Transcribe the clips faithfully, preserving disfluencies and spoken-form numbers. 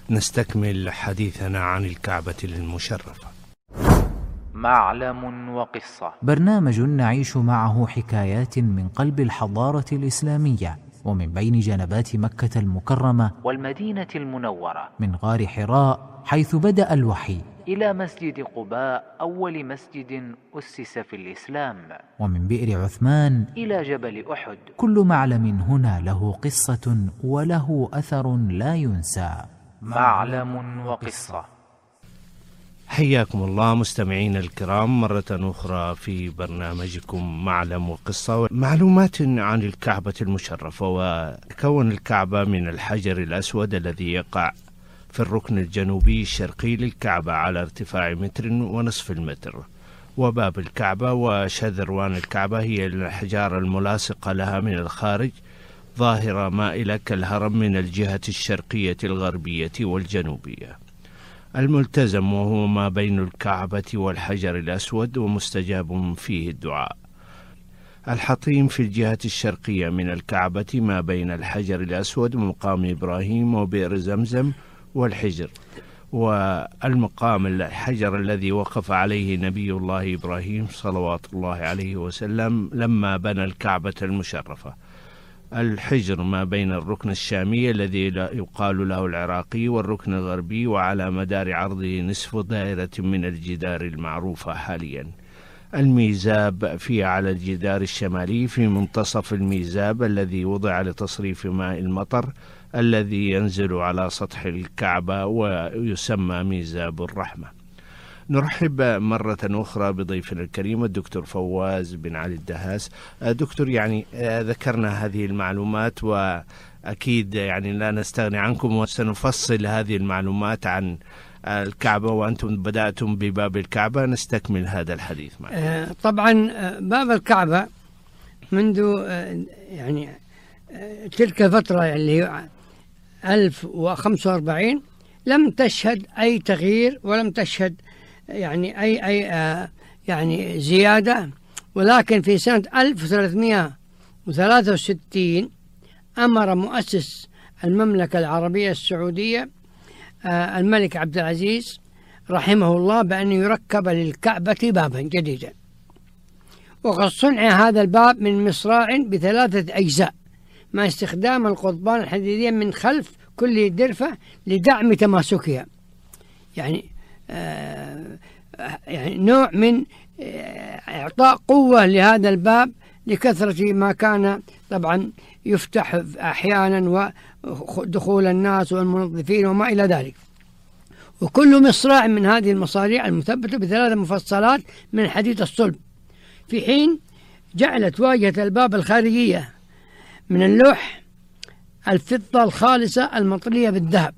نستكمل حديثنا عن الكعبة المشرفة. معلم وقصة، برنامج نعيش معه حكايات من قلب الحضارة الإسلامية ومن بين جنبات مكة المكرمة والمدينة المنورة، من غار حراء حيث بدأ الوحي إلى مسجد قباء أول مسجد أسس في الإسلام، ومن بئر عثمان إلى جبل أحد. كل معلم هنا له قصة وله أثر لا ينسى. معلم وقصة. حياكم الله مستمعين الكرام مرة أخرى في برنامجكم معلم وقصة. معلومات عن الكعبة المشرفة. وكون الكعبة من الحجر الأسود الذي يقع في الركن الجنوبي الشرقي للكعبة على ارتفاع متر ونصف المتر، وباب الكعبة وشذروان الكعبة هي الأحجار الملاصقة لها من الخارج، ظاهرة مائلة كالهرم من الجهة الشرقية الغربية والجنوبية. الملتزم وهو ما بين الكعبة والحجر الأسود ومستجاب فيه الدعاء. الحطيم في الجهة الشرقية من الكعبة ما بين الحجر الأسود ومقام إبراهيم وبئر زمزم والحجر، والمقام الحجر الذي وقف عليه نبي الله إبراهيم صلوات الله عليه وسلم لما بنى الكعبة المشرفة. الحجر ما بين الركن الشامي الذي يقال له العراقي والركن الغربي، وعلى مدار عرضه نصف دائرة من الجدار المعروفة حاليا. الميزاب فيه على الجدار الشمالي في منتصف الميزاب الذي وضع لتصريف ماء المطر الذي ينزل على سطح الكعبة ويسمى ميزاب الرحمة. نرحب مرة أخرى بضيفنا الكريم الدكتور فواز بن علي الدهاس. دكتور، يعني ذكرنا هذه المعلومات وأكيد يعني لا نستغني عنكم، وسنفصل هذه المعلومات عن الكعبة، وأنتم بدأتم بباب الكعبة. نستكمل هذا الحديث معنا. طبعا باب الكعبة منذ يعني تلك الفترة اللي هي ألف وخمسة وأربعين لم تشهد أي تغيير ولم تشهد يعني أي أي آه يعني زيادة، ولكن في سنة ألف وثلاثمائة وثلاثة وستين أمر مؤسس المملكة العربية السعودية آه الملك عبد العزيز رحمه الله بأن يركب للكعبة بابا جديدا، وقد صنع هذا الباب من مصراع بثلاثة أجزاء مع استخدام القضبان الحديدية من خلف كل درفة لدعم تماسكها، يعني آه يعني نوع من آه إعطاء قوة لهذا الباب لكثرة ما كان طبعا يفتح أحيانا ودخول الناس والمنظفين وما إلى ذلك. وكل مصراع من هذه المصاريع المثبتة بثلاث مفصلات من حديد الصلب، في حين جعلت واجهة الباب الخارجية من اللوح الفضة الخالصة المطلية بالذهب.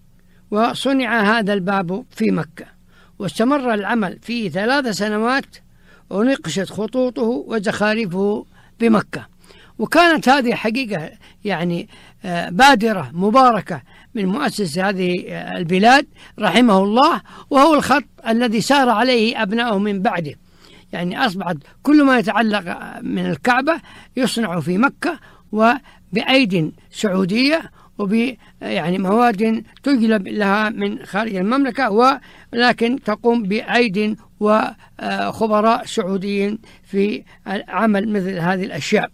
وصنع هذا الباب في مكة، واستمر العمل فيه ثلاث سنوات، ونقشت خطوطه وزخارفه بمكة. وكانت هذه حقيقة يعني بادرة مباركة من مؤسس هذه البلاد رحمه الله، وهو الخط الذي سار عليه أبنائه من بعده. يعني أصبحت كل ما يتعلق من الكعبة يصنع في مكة وبأيد سعودية، وب يعني مواد تجلب لها من خارج المملكة، ولكن تقوم بأيد وخبراء سعوديين في عمل مثل هذه الأشياء،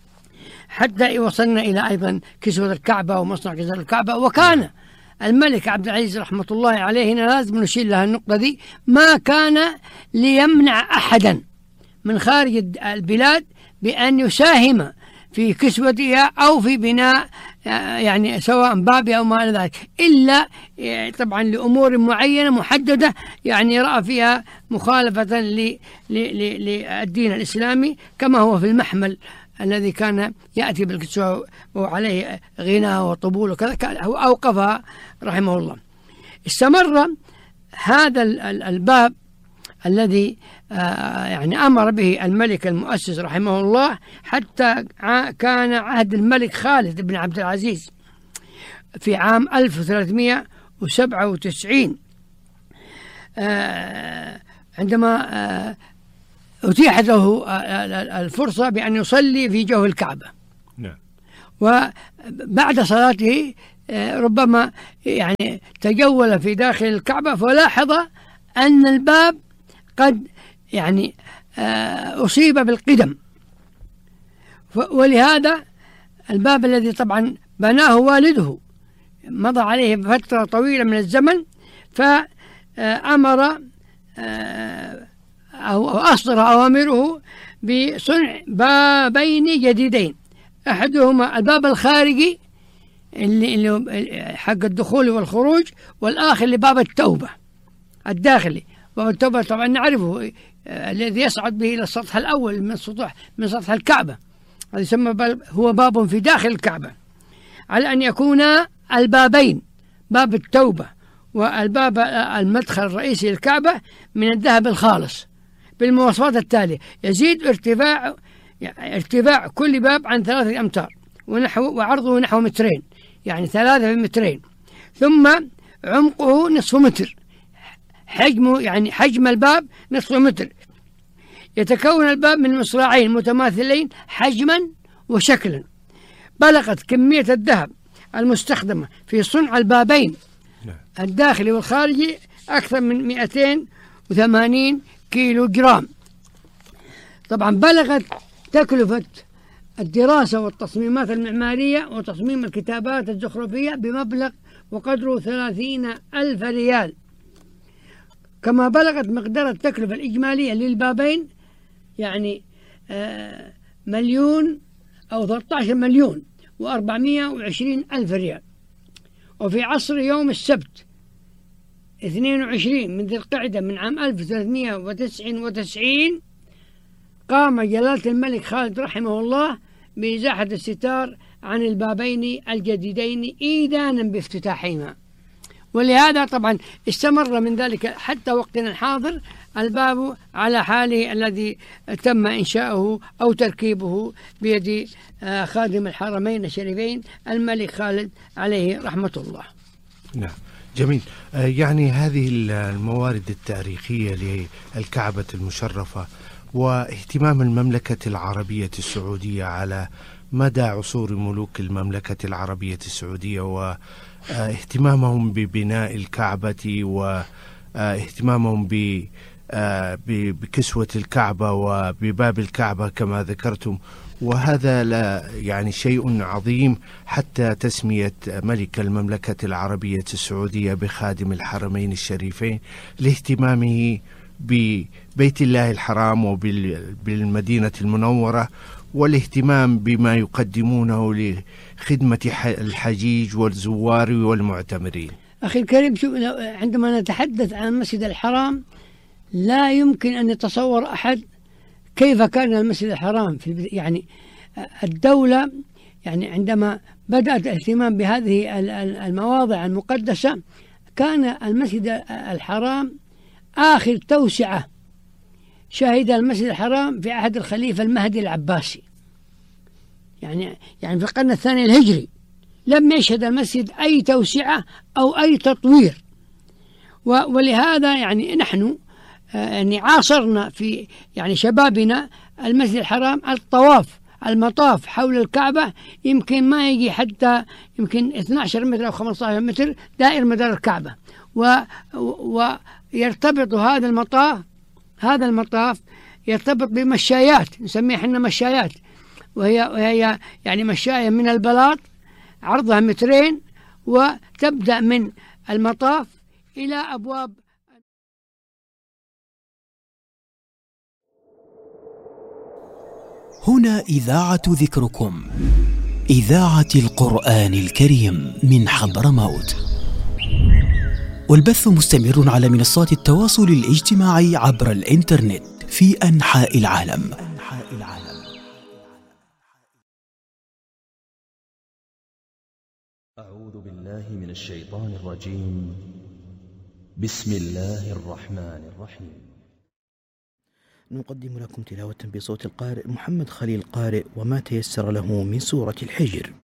حتى وصلنا إلى أيضا كسوة الكعبة ومصنع كسوة الكعبة. وكان الملك عبد العزيز رحمة الله عليه، هنا لازم نشير لها النقطة دي، ما كان ليمنع أحدا من خارج البلاد بأن يساهم في كسوتها أو في بناء يعني سواء بابها أو ما إلى ذلك، إلا طبعا لأمور معينة محددة يعني رأى فيها مخالفة للدين الإسلامي، كما هو في المحمل الذي كان يأتي بالكسوة وعليه غنى وطبول وكذا، أوقفها رحمه الله. استمر هذا الباب الذي يعني أمر به الملك المؤسس رحمه الله حتى كان عهد الملك خالد بن عبد العزيز في عام ألف وثلاثمائة وسبعة وتسعين، عندما أتيحت له الفرصة بأن يصلي في جوف الكعبة. نعم. وبعد صلاته ربما يعني تجول في داخل الكعبة فلاحظ أن الباب قد يعني أصيب بالقدم، ولهذا الباب الذي طبعا بناه والده مضى عليه فترة طويلة من الزمن، فأمر أو أصدر أوامره بصنع بابين جديدين، أحدهما الباب الخارجي اللي, اللي حق الدخول والخروج، والآخر لباب التوبة الداخلي. باب التوبة طبعا نعرفه الذي يصعد به إلى السطح الأول من سطح من سطح الكعبة، هذا يسمى هو باب في داخل الكعبة، على أن يكونا البابين باب التوبة والباب المدخل الرئيسي للكعبة من الذهب الخالص بالمواصفات التالية: يزيد ارتفاع ارتفاع كل باب عن ثلاثة أمتار ونحو وعرضه نحو مترين، يعني ثلاثة في مترين، ثم عمقه نصف متر، حجمه يعني حجم الباب نصف متر. يتكون الباب من مصراعين متماثلين حجما وشكلا. بلغت كمية الذهب المستخدمة في صنع البابين الداخلي والخارجي أكثر من مئتين وثمانين كيلو جرام. طبعا بلغت تكلفة الدراسة والتصميمات المعمارية وتصميم الكتابات الزخرفية بمبلغ وقدره ثلاثين ألف ريال، كما بلغت مقدار التكلفة الإجمالية للبابين يعني آه مليون أو ثلاثة عشر مليون وأربعمائة وعشرين ألف ريال. وفي عصر يوم السبت اثنين وعشرين من ذي القعدة من عام ألف وثلاثمائة وتسعة وتسعين قام جلالة الملك خالد رحمه الله بإزاحة الستار عن البابين الجديدين إيدانا بافتتاحهما، ولهذا طبعا استمر من ذلك حتى وقتنا الحاضر الباب على حاله الذي تم إنشاؤه أو تركيبه بيد خادم الحرمين الشريفين الملك خالد عليه رحمة الله. نعم، جميل. يعني هذه الموارد التاريخية للكعبة المشرفة واهتمام المملكة العربية السعودية على مدى عصور ملوك المملكة العربية السعودية، واهتمامهم ببناء الكعبة واهتمامهم بكسوة الكعبة وبباب الكعبة كما ذكرتم، وهذا لا يعني شيء عظيم حتى تسمية ملك المملكة العربية السعودية بخادم الحرمين الشريفين لاهتمامه ببيت الله الحرام وبالمدينة المنورة، والاهتمام بما يقدمونه لخدمة الحجيج والزوار والمعتمرين. أخي الكريم، عندما نتحدث عن المسجد الحرام لا يمكن أن يتصور أحد كيف كان المسجد الحرام في يعني الدولة. يعني عندما بدأت الاهتمام بهذه المواضع المقدسة كان المسجد الحرام آخر توسعة شهد المسجد الحرام في عهد الخليفة المهدي العباسي، يعني يعني في القرن الثاني الهجري لم يشهد المسجد أي توسعة أو أي تطوير. ولهذا يعني نحن يعني عاصرنا في يعني شبابنا المسجد الحرام الطواف المطاف حول الكعبة يمكن ما يجي حتى يمكن اثني عشر متر أو خمسة عشر متر دائر مدار الكعبة، ويرتبط هذا المطاف هذا المطاف يرتبط بمشايات نسميها احنا مشايات، وهي وهي يعني مشاية من البلاط عرضها مترين، وتبدأ من المطاف إلى أبواب. هنا إذاعة ذكركم، إذاعة القرآن الكريم من حضرموت، والبث مستمر على منصات التواصل الاجتماعي عبر الإنترنت في أنحاء العالم. أعوذ بالله من الشيطان الرجيم. بسم الله الرحمن الرحيم. نقدم لكم تلاوة بصوت القارئ محمد خليل قارئ وما تيسر له من سورة الحجر.